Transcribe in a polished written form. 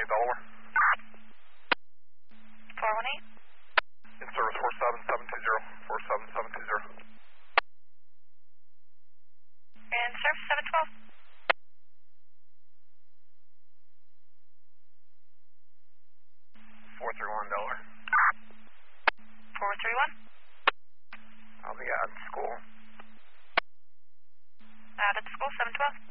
Delaware. 418. In service 47720. 47720. And service 712. 431 Delaware. 431. I'll be out of school. Out at school 712.